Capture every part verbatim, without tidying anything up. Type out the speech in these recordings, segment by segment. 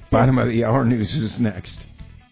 Bottom of the hour news is next.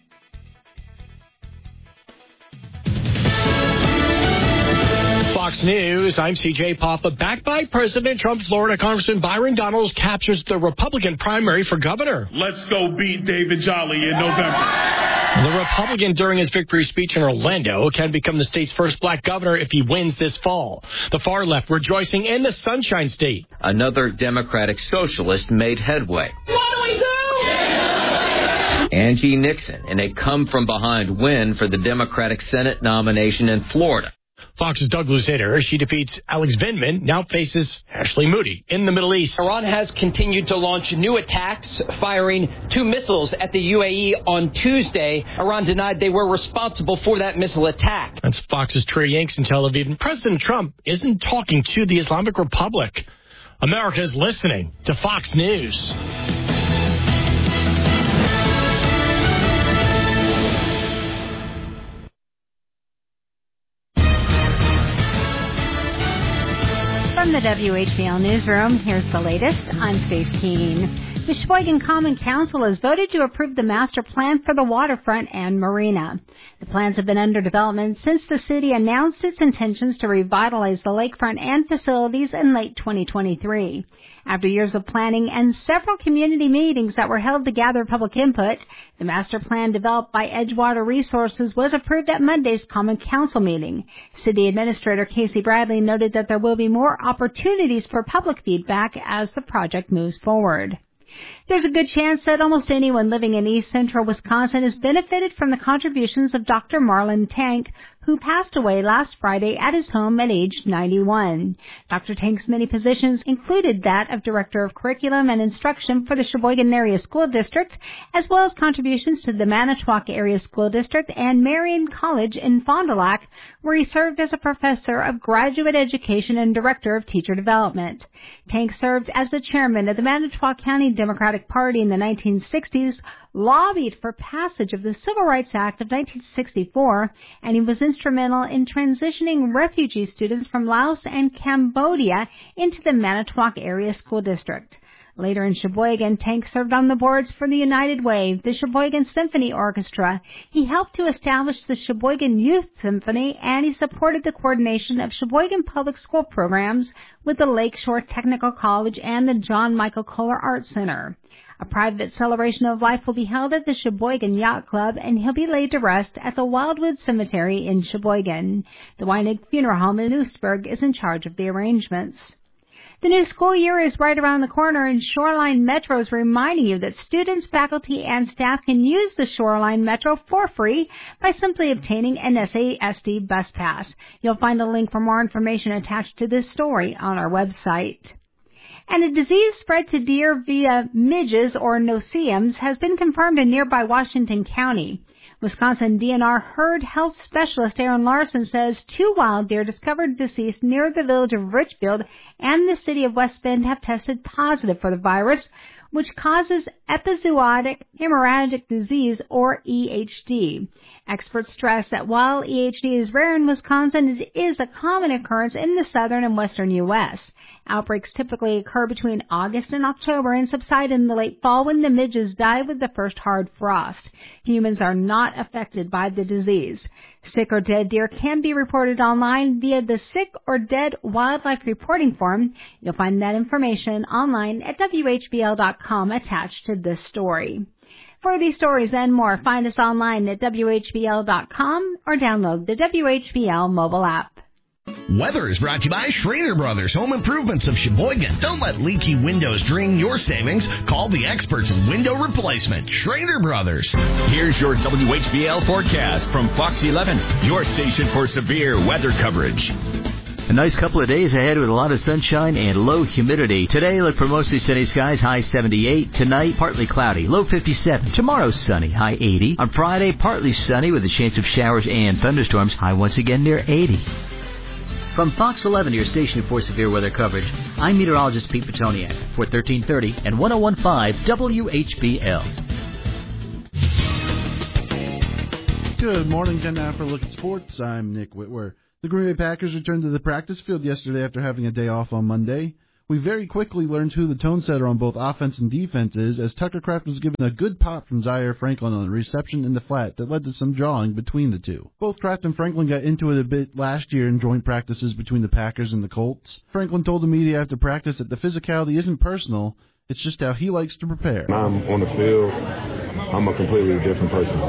Fox News, I'm C J Papa. Backed by President Trump, Florida Congressman Byron Donalds captures the Republican primary for governor. Let's go beat David Jolly in November. The Republican, during his victory speech in Orlando, can become the state's first black governor if he wins this fall. The far left rejoicing in the Sunshine State. Another Democratic socialist made headway. What do we do? Angie Nixon in a come-from-behind win for the Democratic Senate nomination in Florida. Fox's Doug Luzader, she defeats Alex Vindman, now faces Ashley Moody in the Middle East. Iran has continued to launch new attacks, firing two missiles at the U A E on Tuesday. Iran denied they were responsible for that missile attack. That's Fox's Trey Yanks in Tel Aviv. And President Trump isn't talking to the Islamic Republic. America is listening to Fox News. From the W H B L Newsroom, here's the latest. I'm Stace Keene. The Sheboygan Common Council has voted to approve the master plan for the waterfront and marina. The plans have been under development since the city announced its intentions to revitalize the lakefront and facilities in late twenty twenty-three. After years of planning and several community meetings that were held to gather public input, the master plan developed by Edgewater Resources was approved at Monday's Common Council meeting. City Administrator Casey Bradley noted that there will be more opportunities for public feedback as the project moves forward. There's a good chance that almost anyone living in East Central Wisconsin has benefited from the contributions of Doctor Marlon Tank, who passed away last Friday at his home at age ninety-one. Doctor Tank's many positions included that of Director of Curriculum and Instruction for the Sheboygan Area School District, as well as contributions to the Manitowoc Area School District and Marion College in Fond du Lac, where he served as a professor of graduate education and director of teacher development. Tank served as the chairman of the Manitowoc County Democratic Party in the nineteen sixties, lobbied for passage of the Civil Rights Act of nineteen sixty-four, and he was instrumental in transitioning refugee students from Laos and Cambodia into the Manitowoc Area School District. Later in Sheboygan, Tank served on the boards for the United Way, the Sheboygan Symphony Orchestra. He helped to establish the Sheboygan Youth Symphony, and he supported the coordination of Sheboygan Public School programs with the Lakeshore Technical College and the John Michael Kohler Art Center. A private celebration of life will be held at the Sheboygan Yacht Club, and he'll be laid to rest at the Wildwood Cemetery in Sheboygan. The Weinig Funeral Home in Oostburg is in charge of the arrangements. The new school year is right around the corner, and Shoreline Metro is reminding you that students, faculty, and staff can use the Shoreline Metro for free by simply obtaining an S A S D bus pass. You'll find a link for more information attached to this story on our website. And a disease spread to deer via midges or no-see-ums has been confirmed in nearby Washington County. Wisconsin D N R herd health specialist Aaron Larson says two wild deer discovered deceased near the village of Richfield and the city of West Bend have tested positive for the virus, which causes epizootic hemorrhagic disease, or E H D. Experts stress that while E H D is rare in Wisconsin, it is a common occurrence in the southern and western U S Outbreaks typically occur between August and October and subside in the late fall when the midges die with the first hard frost. Humans are not affected by the disease. Sick or dead deer can be reported online via the Sick or Dead Wildlife Reporting Form. You'll find that information online at W H B L dot com attached to this story. For these stories and more, find us online at W H B L dot com or download the W H B L mobile app. Weather is brought to you by Schrader Brothers Home Improvements of Sheboygan. Don't let leaky windows drain your savings. Call the experts in window replacement, Schrader Brothers. Here's your W H B L forecast from Fox eleven, your station for severe weather coverage. A nice couple of days ahead with a lot of sunshine and low humidity. Today, look for mostly sunny skies, high seventy-eight. Tonight, partly cloudy, low fifty-seven. Tomorrow, sunny, high eighty. On Friday, partly sunny with a chance of showers and thunderstorms, high once again near eighty. From Fox eleven, your station for severe weather coverage, I'm meteorologist Pete Petoniak for thirteen thirty and one oh one point five W H B L. Good morning, ten now for a look at sports. I'm Nick Whitwer. The Green Bay Packers returned to the practice field yesterday after having a day off on Monday. We very quickly learned who the tone setter on both offense and defense is, as Tucker Kraft was given a good pop from Zaire Franklin on a reception in the flat that led to some jawing between the two. Both Kraft and Franklin got into it a bit last year in joint practices between the Packers and the Colts. Franklin told the media after practice that the physicality isn't personal, it's just how he likes to prepare. When I'm on the field, I'm a completely different person.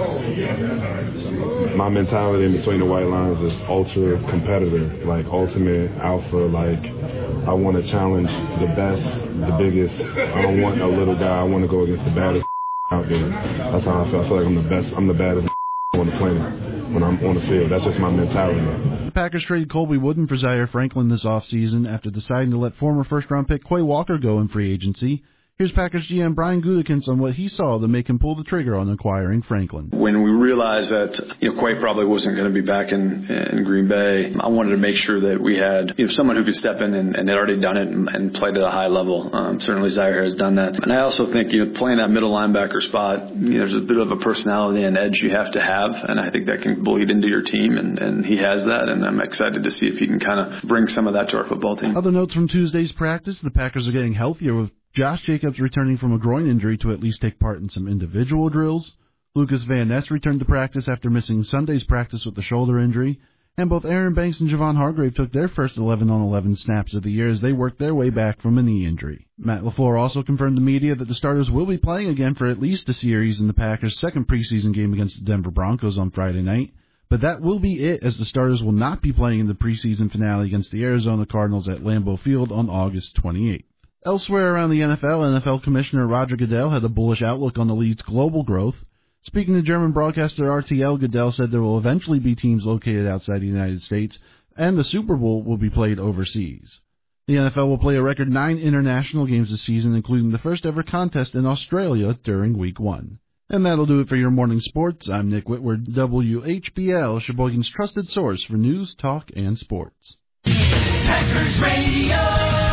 My mentality in between the white lines is ultra competitor, like ultimate alpha, like I want to challenge the best, the biggest. I don't want a little guy. I want to go against the baddest out there. That's how I feel. I feel like I'm the best. I'm the baddest on the planet when I'm on the field. That's just my mentality. The Packers traded Colby Wooden for Zaire Franklin this offseason after deciding to let former first-round pick Quay Walker go in free agency. Here's Packers G M Brian Gutekunst on what he saw to make him pull the trigger on acquiring Franklin. When we realized that, you know, Quay probably wasn't going to be back in, in Green Bay, I wanted to make sure that we had, you know, someone who could step in and, and had already done it and, and played at a high level. Um, certainly Zaire has done that. And I also think, you know, playing that middle linebacker spot, you know, there's a bit of a personality and edge you have to have, and I think that can bleed into your team, and, and he has that, and I'm excited to see if he can kind of bring some of that to our football team. Other notes from Tuesday's practice, the Packers are getting healthier with Josh Jacobs returning from a groin injury to at least take part in some individual drills. Lucas Van Ness returned to practice after missing Sunday's practice with a shoulder injury. And both Aaron Banks and Javon Hargrave took their first eleven on eleven snaps of the year as they worked their way back from a knee injury. Matt LaFleur also confirmed to media that the starters will be playing again for at least a series in the Packers' second preseason game against the Denver Broncos on Friday night. But that will be it, as the starters will not be playing in the preseason finale against the Arizona Cardinals at Lambeau Field on August twenty-eighth. Elsewhere around the N F L, N F L Commissioner Roger Goodell had a bullish outlook on the league's global growth. Speaking to German broadcaster R T L, Goodell said there will eventually be teams located outside the United States, and the Super Bowl will be played overseas. The N F L will play a record nine international games this season, including the first ever contest in Australia during Week one. And that'll do it for your morning sports. I'm Nick Whitworth, W H B L, Sheboygan's trusted source for news, talk, and sports. Packers Radio.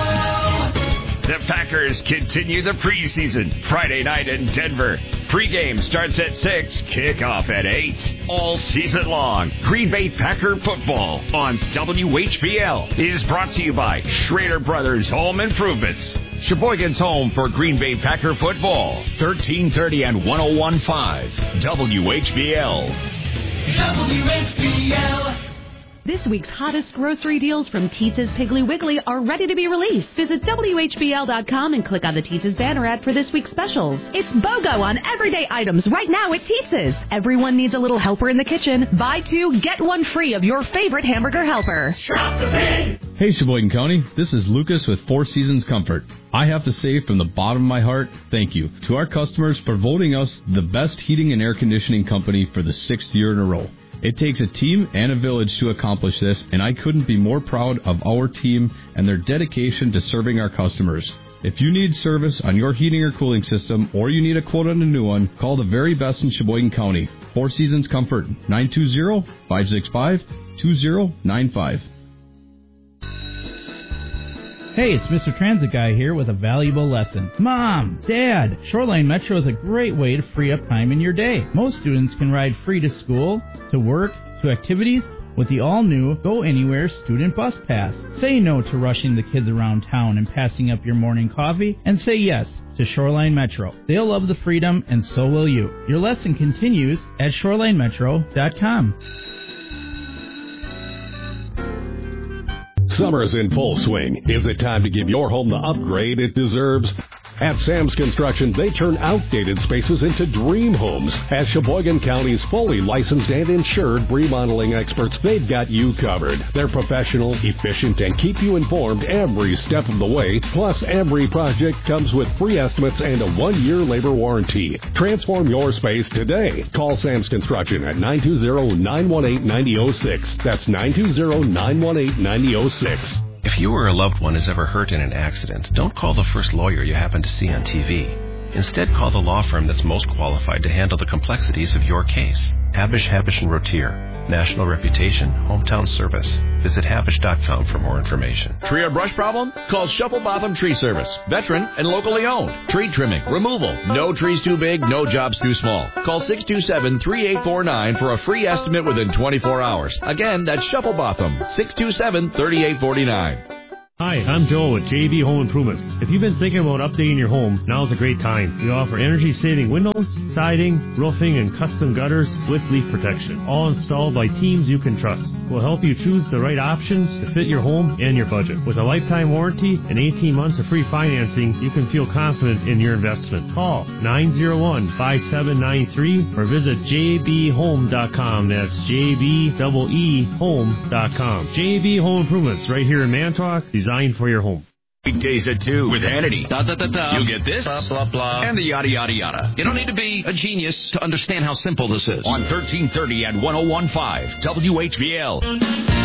The Packers continue the preseason Friday night in Denver. Pre-game starts at six, kickoff at eight. All season long, Green Bay Packer football on W H B L is brought to you by Schrader Brothers Home Improvements. Sheboygan's home for Green Bay Packer football. thirteen thirty and one oh one point five W H B L. W H B L. This week's hottest grocery deals from Teetz's Piggly Wiggly are ready to be released. Visit W H B L dot com and click on the Teetz's banner ad for this week's specials. It's BOGO on everyday items right now at Teetz's. Everyone needs a little helper in the kitchen. Buy two, get one free of your favorite hamburger helper. Shop the pig! Hey Sheboygan County, this is Lucas with Four Seasons Comfort. I have to say from the bottom of my heart, thank you to our customers for voting us the best heating and air conditioning company for the sixth year in a row. It takes a team and a village to accomplish this, and I couldn't be more proud of our team and their dedication to serving our customers. If you need service on your heating or cooling system, or you need a quote on a new one, call the very best in Sheboygan County. Four Seasons Comfort, nine two zero, five six five, two zero nine five. Hey, it's Mister Transit Guy here with a valuable lesson. Mom, Dad, Shoreline Metro is a great way to free up time in your day. Most students can ride free to school, to work, to activities with the all-new Go Anywhere Student Bus Pass. Say no to rushing the kids around town and passing up your morning coffee, and say yes to Shoreline Metro. They'll love the freedom, and so will you. Your lesson continues at shoreline metro dot com. Summer's in full swing. Is it time to give your home the upgrade it deserves? At Sam's Construction, they turn outdated spaces into dream homes. As Sheboygan County's fully licensed and insured remodeling experts, they've got you covered. They're professional, efficient, and keep you informed every step of the way. Plus, every project comes with free estimates and a one-year labor warranty. Transform your space today. Call Sam's Construction at nine two zero, nine one eight, nine zero zero six. That's nine two zero, nine one eight, nine zero zero six. If you or a loved one is ever hurt in an accident, don't call the first lawyer you happen to see on T V. Instead, call the law firm that's most qualified to handle the complexities of your case. Habish, Habish and Rotier. National reputation, hometown service. Visit habish dot com for more information. Tree or brush problem? Call Shuffle Botham Tree Service. Veteran and locally owned. Tree trimming, removal. No trees too big, no jobs too small. Call six two seven, three eight four nine for a free estimate within twenty-four hours. Again, that's Shuffle Botham. six two seven, three eight four nine. Hi, I'm Joel with J B Home Improvements. If you've been thinking about updating your home, now's a great time. We offer energy-saving windows, siding, roofing, and custom gutters with leak protection, all installed by teams you can trust. We'll help you choose the right options to fit your home and your budget. With a lifetime warranty and eighteen months of free financing, you can feel confident in your investment. Call nine oh one, five seven nine three or visit j b home dot com. That's J B E E home dot com. J B Home Improvements, right here in Manitowoc, designed for your home. Weekdays at two with Hannity. Da, da, da, da. You get this, blah, blah, blah, and the yada, yada, yada. You don't need to be a genius to understand how simple this is. On thirteen thirty and one oh one point five W H B L.